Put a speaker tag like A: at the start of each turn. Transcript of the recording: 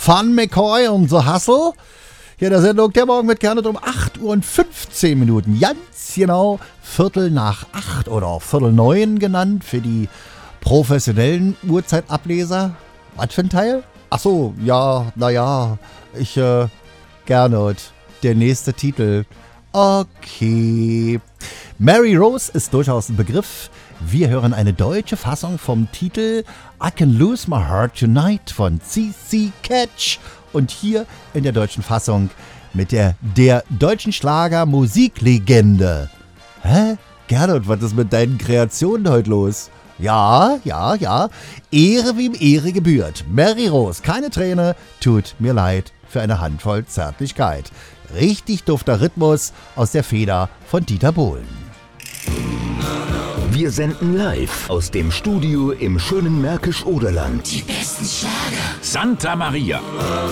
A: Fun McCoy und The Hustle. Hier der Sendung der Morgen mit Kernet um 8 Uhr und 15 Minuten. Ganz genau 7:45 oder auch 8:45 genannt für die professionellen Uhrzeitableser. Was für ein Teil? Ach so, ja, naja, Gernot, der nächste Titel. Okay. Mary Rose ist durchaus ein Begriff. Wir hören eine deutsche Fassung vom Titel I Can Lose My Heart Tonight von CC Catch. Und hier in der deutschen Fassung mit der deutschen Schlager-Musiklegende. Hä? Gernot, was ist mit deinen Kreationen heute los? Ja. Ehre wem Ehre gebührt. Mary Rose, keine Träne, tut mir leid für eine Handvoll Zärtlichkeit. Richtig dufter Rhythmus aus der Feder von Dieter Bohlen.
B: Wir senden live aus dem Studio im schönen Märkisch-Oderland.
C: Die besten Schlager.
D: Santa Maria.